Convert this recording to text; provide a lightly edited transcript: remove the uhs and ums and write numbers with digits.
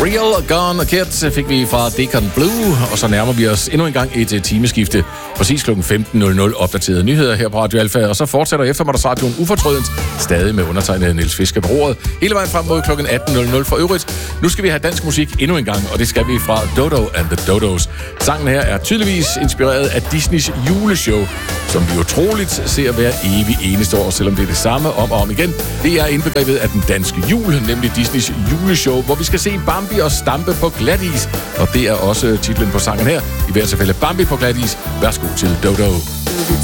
Real Gone Kids fik vi fra Deacon Blue, og så nærmer vi os endnu en gang et timeskifte. Præcis kl. 15.00 opdaterede nyheder her på Radio Alfa, og så fortsætter eftermiddagsradioen ufortrødent, stadig med undertegnet Niels Fisker på roret, hele vejen frem mod kl. 18.00 for øvrigt. Nu skal vi have dansk musik endnu en gang, og det skal vi fra Dodo and the Dodos. Sangen her er tydeligvis inspireret af Disneys juleshow, som vi utroligt ser hver evig eneste år, selvom det er det samme om og om igen. Det er indbegrebet af den danske jul, nemlig Disneys juleshow, hvor vi skal se Bambi og stampe på glatis. Og det er også titlen på sangen her. I hvert tilfælde Bambi på glatis. Værsgo til Dodo.